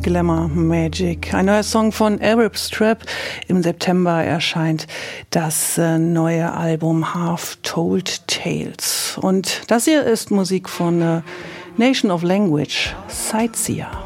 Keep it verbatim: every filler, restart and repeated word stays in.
Glamour Magic. Ein neuer Song von Arab Strap. Im September erscheint das äh, neue Album Half Told Tales. Und das hier ist Musik von äh, Nation of Language, Sightseer.